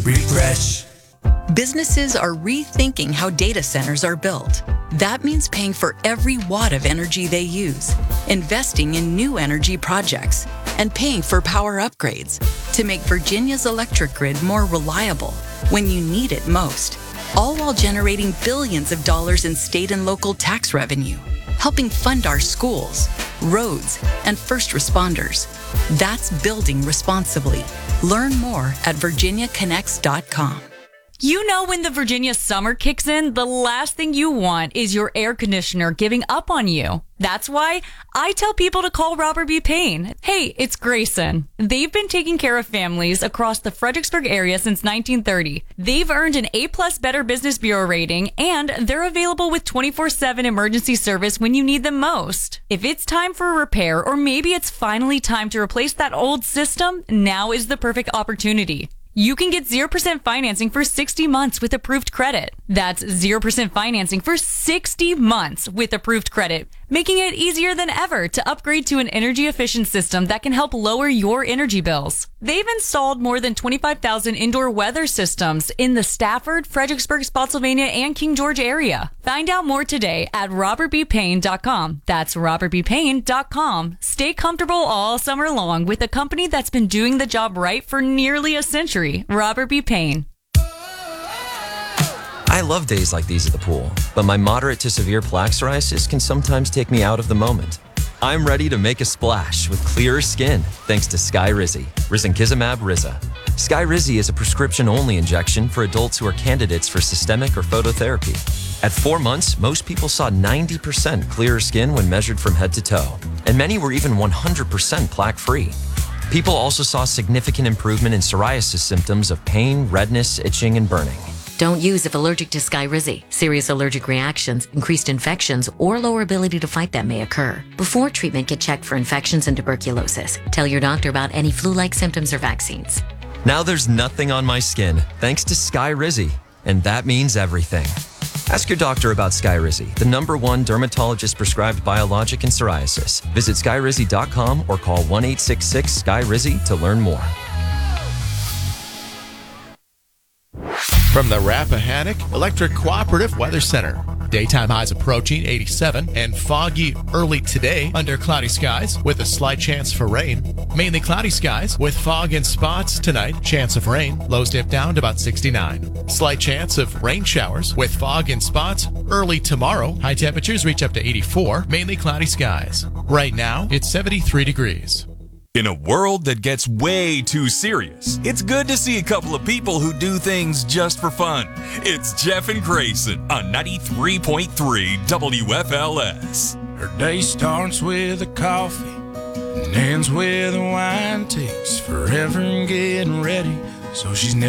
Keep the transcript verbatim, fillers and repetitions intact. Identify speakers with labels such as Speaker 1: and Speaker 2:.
Speaker 1: Refresh.
Speaker 2: Businesses are rethinking how data centers are built. That means paying for every watt of energy they use, investing in new energy projects, and paying for power upgrades to make Virginia's electric grid more reliable when you need it most, all while generating billions of dollars in state and local tax revenue, helping fund our schools, roads, and first responders. That's building responsibly. Learn more at virginia connects dot com.
Speaker 3: You know, when the Virginia summer kicks in, the last thing you want is your air conditioner giving up on you. That's why I tell people to call Robert B. Payne. Hey, it's Grayson. They've been taking care of families across the Fredericksburg area since nineteen thirty. They've earned an A-plus Better Business Bureau rating, and they're available with twenty-four seven emergency service when you need them most. If it's time for a repair, or maybe it's finally time to replace that old system, now is the perfect opportunity. You can get zero percent financing for sixty months with approved credit. That's zero percent financing for sixty months with approved credit, making it easier than ever to upgrade to an energy-efficient system that can help lower your energy bills. They've installed more than twenty-five thousand indoor weather systems in the Stafford, Fredericksburg, Spotsylvania, and King George area. Find out more today at robert b payne dot com. That's robert b payne dot com. Stay comfortable all summer long with a company that's been doing the job right for nearly a century. Robert B. Payne.
Speaker 4: I love days like these at the pool, but my moderate to severe plaque psoriasis can sometimes take me out of the moment. I'm ready to make a splash with clearer skin thanks to Skyrizi, risankizumab Riza. Skyrizi is a prescription-only injection for adults who are candidates for systemic or phototherapy. At four months, most people saw ninety percent clearer skin when measured from head to toe, and many were even one hundred percent plaque-free. People also saw significant improvement in psoriasis symptoms of pain, redness, itching, and burning.
Speaker 5: Don't use if allergic to Skyrizi. Serious allergic reactions, increased infections, or lower ability to fight them may occur. Before treatment, get checked for infections and tuberculosis. Tell your doctor about any flu-like symptoms or vaccines.
Speaker 4: Now there's nothing on my skin thanks to Skyrizi, and that means everything. Ask your doctor about Skyrizi, the number one dermatologist-prescribed biologic in psoriasis. Visit skyrizi dot com or call one eight six six Skyrizi to learn more.
Speaker 6: From the Rappahannock Electric Cooperative Weather Center. Daytime highs approaching eighty-seven and foggy early today under cloudy skies with a slight chance for rain. Mainly cloudy skies with fog and spots tonight. Chance of rain. Lows dip down to about sixty-nine. Slight chance of rain showers with fog and spots early tomorrow. High temperatures reach up to eighty-four. Mainly cloudy skies. Right now, it's seventy-three degrees.
Speaker 1: In a world that gets way too serious, it's good to see a couple of people who do things just for fun. It's Jeff and Grayson on ninety-three point three W F L S.
Speaker 7: Her day starts with a coffee and ends with a wine. Takes forever in getting ready, so she's never